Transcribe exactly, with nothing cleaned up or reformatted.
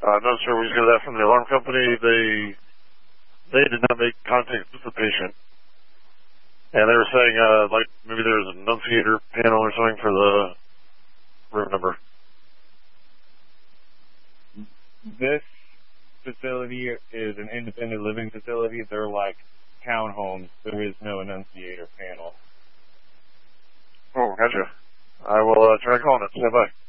Uh, not sure we just got that from the alarm company. They they did not make contact with the patient. And they were saying, uh, like, maybe there's an annunciator panel or something for the room number. This facility is an independent living facility. They're like townhomes. There is no annunciator panel. Oh, gotcha. I will uh, try calling it. Stand by.